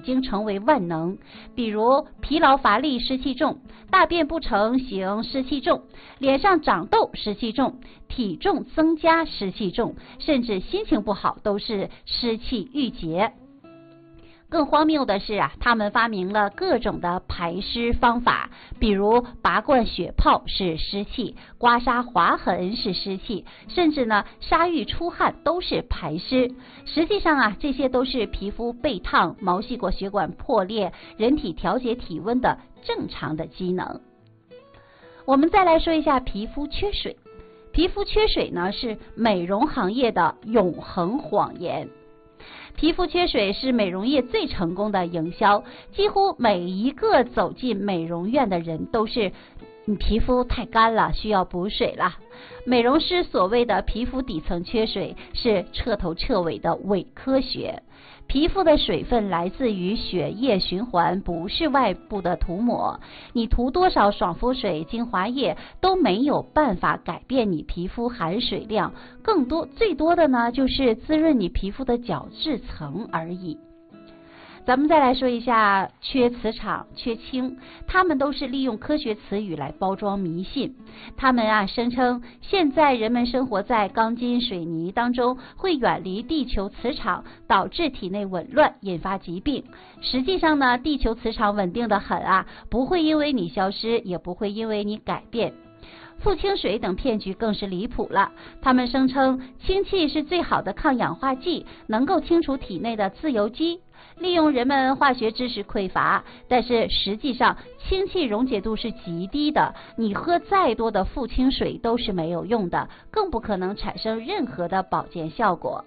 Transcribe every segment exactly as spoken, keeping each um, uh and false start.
经成为万能，比如疲劳乏力湿气重，大便不成形湿气重，脸上长痘湿气重，体重增加湿气重，甚至心情不好都是湿气郁结。更荒谬的是啊，他们发明了各种的排湿方法，比如拔罐血泡是湿气，刮痧划痕是湿气，甚至呢沙浴出汗都是排湿。实际上啊，这些都是皮肤被烫、毛细管血管破裂、人体调节体温的正常的机能。我们再来说一下皮肤缺水。皮肤缺水呢，是美容行业的永恒谎言。皮肤缺水是美容业最成功的营销，几乎每一个走进美容院的人都是你皮肤太干了，需要补水了。美容师所谓的皮肤底层缺水是彻头彻尾的伪科学。皮肤的水分来自于血液循环，不是外部的涂抹。你涂多少爽肤水、精华液都没有办法改变你皮肤含水量，更多最多的呢就是滋润你皮肤的角质层而已。咱们再来说一下缺磁场、缺氢，他们都是利用科学词语来包装迷信。他们啊声称现在人们生活在钢筋水泥当中，会远离地球磁场，导致体内紊乱，引发疾病。实际上呢，地球磁场稳定得很啊，不会因为你消失，也不会因为你改变。富氢水等骗局更是离谱了，他们声称氢气是最好的抗氧化剂，能够清除体内的自由基。利用人们化学知识匮乏，但是实际上氢气溶解度是极低的，你喝再多的富氢水都是没有用的，更不可能产生任何的保健效果。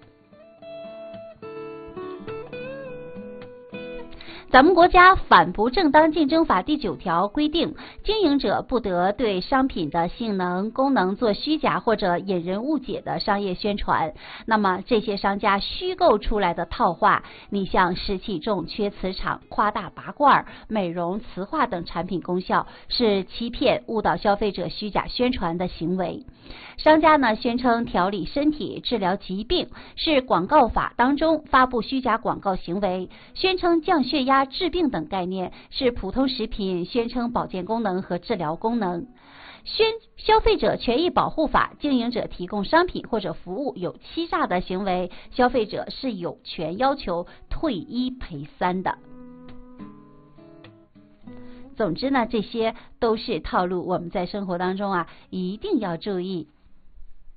咱们国家反不正当竞争法第九条规定，经营者不得对商品的性能、功能做虚假或者引人误解的商业宣传。那么这些商家虚构出来的套话，你像湿气重、缺磁场、夸大拔罐、美容、磁化等产品功效，是欺骗、误导消费者虚假宣传的行为。商家呢宣称调理身体、治疗疾病，是广告法当中发布虚假广告行为；宣称降血压、治病等概念，是普通食品宣称保健功能和治疗功能。宣消费者权益保护法，经营者提供商品或者服务有欺诈的行为，消费者是有权要求退一赔三的。总之呢，这些都是套路，我们在生活当中啊一定要注意。